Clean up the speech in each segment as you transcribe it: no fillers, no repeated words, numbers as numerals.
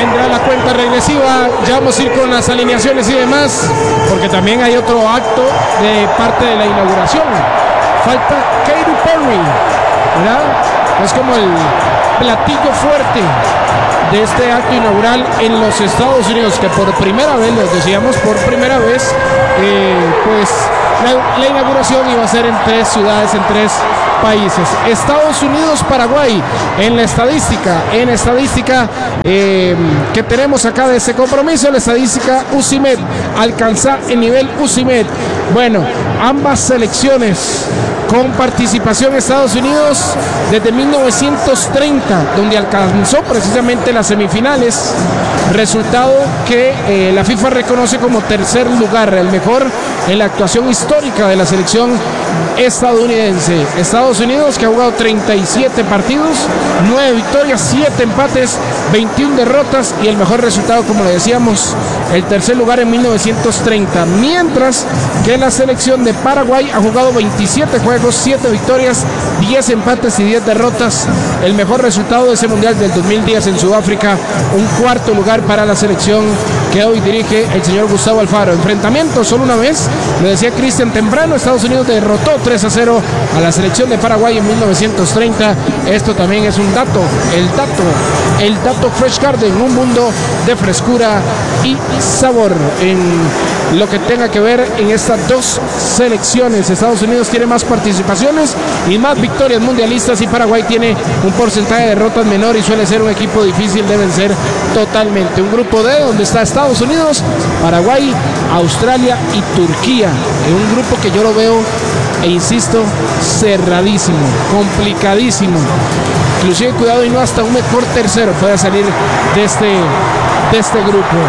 vendrá la cuenta regresiva. Ya vamos a ir con las alineaciones y demás, porque también hay otro acto de parte de la inauguración. Falta Katy Perry, ¿verdad? Es como el platillo fuerte de este acto inaugural en los Estados Unidos, que por primera vez, les decíamos, por primera vez, pues la inauguración iba a ser en 3 ciudades, en 3 países. Estados Unidos, Paraguay, en la estadística que tenemos acá de este compromiso, la estadística UCIMED, alcanza el nivel UCIMED. Bueno, ambas selecciones con participación en Estados Unidos desde 1930, donde alcanzó precisamente las semifinales, resultado que la FIFA reconoce como tercer lugar, el mejor en la actuación histórica de la selección estadounidense. Estados Unidos, que ha jugado 37 partidos, 9 victorias, 7 empates, 21 derrotas y el mejor resultado, como le decíamos, el tercer lugar en 1930, mientras que la selección de Paraguay ha jugado 27 juegos, 7 victorias, 10 empates y 10 derrotas, el mejor resultado de ese mundial del 2010 en Sudáfrica, un cuarto lugar para la selección que hoy dirige el señor Gustavo Alfaro. Enfrentamiento solo una vez, lo decía Cristian temprano, Estados Unidos derrotó 3-0 a la selección de Paraguay en 1930. Esto también es un dato, el dato Fresh Garden, un mundo de frescura y sabor en lo que tenga que ver en estas dos selecciones. Estados Unidos tiene más participaciones y más victorias mundialistas, y Paraguay tiene un porcentaje de derrotas menor y suele ser un equipo difícil de vencer totalmente. Un grupo D donde está Estados Unidos, Paraguay, Australia y Turquía, en un grupo que yo lo veo, e insisto, cerradísimo, complicadísimo. Inclusive cuidado y no hasta un mejor tercero pueda salir de este grupo.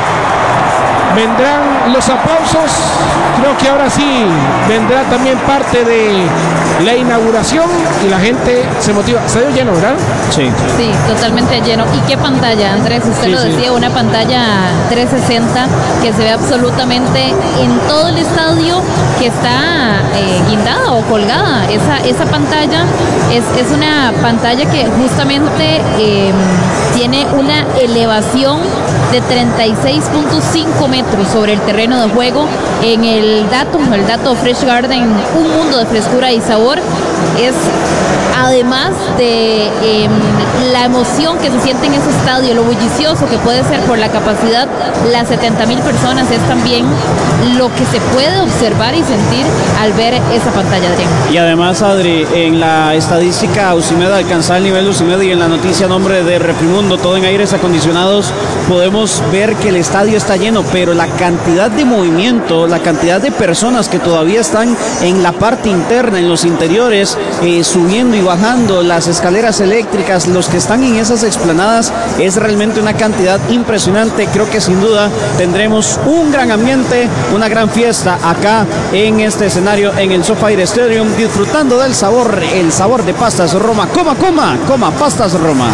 Vendrán los aplausos, creo que ahora sí vendrá también parte de la inauguración y la gente se motiva. ¿Estadio lleno, verdad? Sí. Sí, totalmente lleno. ¿Y qué pantalla, Andrés? Usted lo decía, una pantalla 360 que se ve absolutamente en todo el estadio, que está guindada o colgada. Esa pantalla es una pantalla que justamente tiene una elevación de 36.5 metros sobre el terreno de juego. En el dato Fresh Garden, un mundo de frescura y sabor, es además de la emoción que se siente en ese estadio, lo bullicioso que puede ser por la capacidad, las 70,000 personas, es también lo que se puede observar y sentir al ver esa pantalla, Adrián. Y además, Adri, en la estadística UCIMED alcanzar el nivel UCIMED, y en la noticia a nombre de Refrimundo, todo en aires acondicionados, podemos ver que el estadio está lleno, pero la cantidad de movimiento, la cantidad de personas que todavía están en la parte interna, en los interiores, subiendo y bajando las escaleras eléctricas, los que están en esas explanadas, es realmente una cantidad impresionante. Creo que sin duda tendremos un gran ambiente, una gran fiesta acá en este escenario, en el SoFi Stadium, disfrutando del sabor, el sabor de Pastas Roma. Coma Pastas Roma.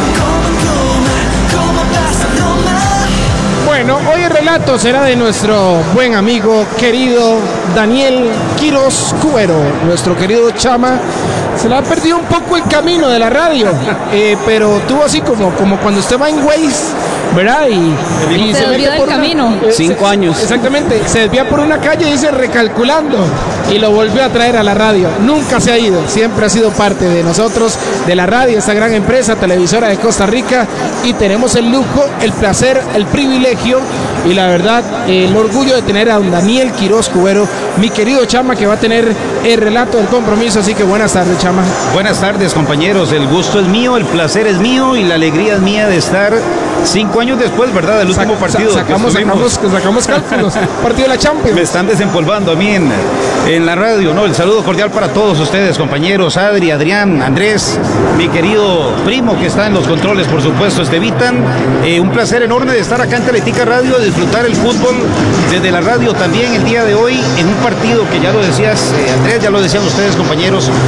Bueno, hoy el relato será de nuestro buen amigo querido Daniel Quiroz Cubero, nuestro querido Chama. Se le ha perdido un poco el camino de la radio, pero tuvo así como cuando usted va en Waze, ¿verdad? Y se desvió del camino. 5 años. Exactamente, se desvía por una calle y dice recalculando, y lo volvió a traer a la radio. Nunca se ha ido, siempre ha sido parte de nosotros, de la radio, esta gran empresa televisora de Costa Rica, y tenemos el lujo, el placer, el privilegio y la verdad, el orgullo de tener a don Daniel Quiroz Cubero, mi querido Chama, que va a tener el relato del compromiso. Así que buenas tardes, Chama. Buenas tardes, compañeros. El gusto es mío, el placer es mío y la alegría es mía de estar 5 años después, ¿verdad? Del último partido. Sacamos cálculos. Partido de la Champions. Me están desempolvando a mí en la radio, ¿no? El saludo cordial para todos ustedes, compañeros, Adri, Adrián, Andrés, mi querido primo que está en los controles, por supuesto, Estevitan. Un placer enorme de estar acá en Teletica Radio, de disfrutar el fútbol desde la radio también el día de hoy, en un partido que ya lo decías, Andrés, ya lo decían ustedes, compañeros,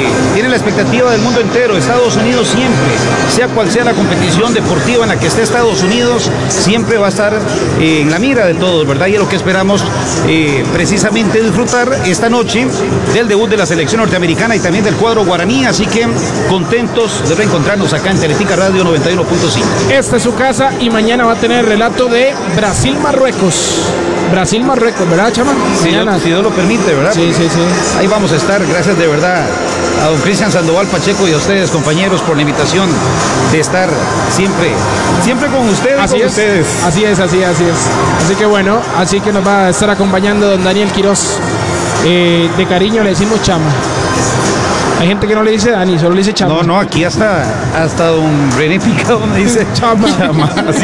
tiene la expectativa del mundo entero. Estados Unidos siempre, sea cual sea la competición deportiva en la que esté Estados Unidos, siempre va a estar en la mira de todos, ¿verdad? Y es lo que esperamos precisamente disfrutar esta noche del debut de la selección norteamericana y también del cuadro guaraní, así que contentos de reencontrarnos acá en Teletica Radio 91.5. Esta es su casa y mañana va a tener el relato de Brasil-Marruecos. Brasil-Marruecos, ¿verdad, Chama? Si Dios lo permite, ¿verdad? Sí. Ahí vamos a estar. Gracias de verdad a don Cristian Sandoval Pacheco y a ustedes, compañeros, por la invitación de estar siempre con ustedes. Así es. Así que bueno, así que nos va a estar acompañando don Daniel Quiroz. De cariño le decimos Chama. Hay gente que no le dice Dani, solo le dice Chama. No, aquí hasta don René Picado me dice Chama. Así